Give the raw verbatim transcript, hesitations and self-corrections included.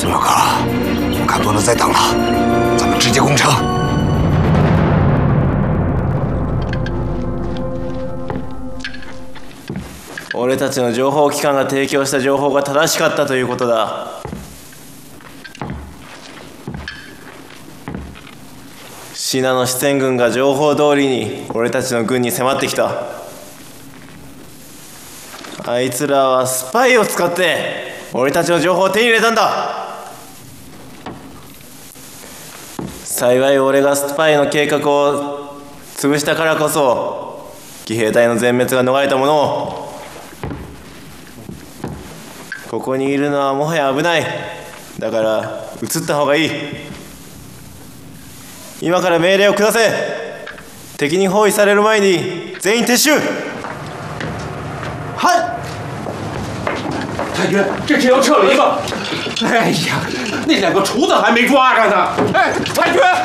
孙小哥，我看不能再等了，咱们直接攻城。 俺たちの情報機関が提供した情報が正しかったということだ。シナの四川軍が情報通りに俺たちの軍に迫ってきた。あいつらはスパイを使って俺たちの情報を手に入れたんだ。幸い俺がスパイの計画を潰したからこそ騎兵隊の全滅が逃れたものを。ここにいるのはもはや危ない。だから移った方がいい。今から命令を下せ。敵に包囲される前に全員撤収。 嗨，太君，这只要撤了一个。哎呀，那两个厨子还没抓着呢。哎，太君。